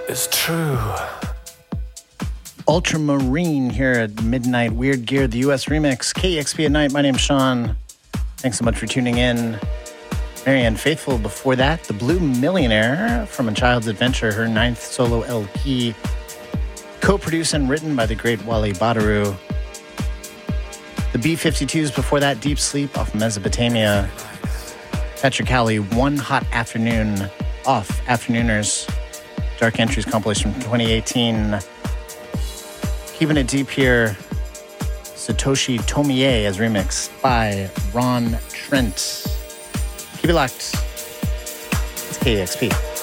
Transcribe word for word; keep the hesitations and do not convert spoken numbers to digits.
is true. Ultramarine here at midnight. Weird Gear, the U S remix. K E X P at night. My name's Sean. Thanks so much for tuning in. Marianne Faithfull before that. The Blue Millionaire from A Child's Adventure, her ninth solo L P. Co-produced and written by the great Wally Badarou. The B fifty-twos before that. Deep Sleep off Mesopotamia. Petra Cowley, One Hot Afternoon off Afternooners. Dark Entries compilation from twenty eighteen. Keeping it deep here, Satoshi Tomie as remixed by Ron Trent. Keep it locked. It's K E X P.